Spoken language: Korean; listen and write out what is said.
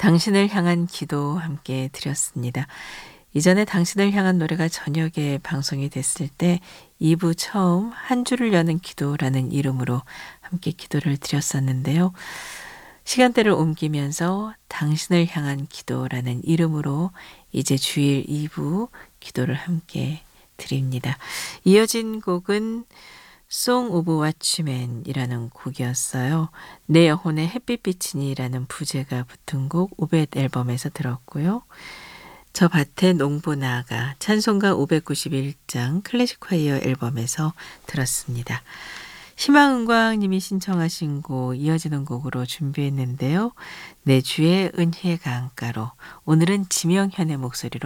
당신을 향한 기도 함께 드렸습니다. 이전에 당신을 향한 노래가 저녁에 방송이 됐을 때 2부 처음 한 주를 여는 기도라는 이름으로 함께 기도를 드렸었는데요. 시간대를 옮기면서 당신을 향한 기도라는 이름으로 이제 주일 2부 기도를 함께 드립니다. 이어진 곡은 Song of Watchmen이라는 곡이었어요. 내 영혼의 햇빛빛이니라는 부제가 붙은 곡 오벳 앨범에서 들었고요. 저 밭에 농부 나아가 찬송가 591장 클래식 콰이어 앨범에서 들었습니다. 희망은광님이 신청하신 곡 이어지는 곡으로 준비했는데요. 내 주의 은혜 강가로 오늘은 지명현의 목소리로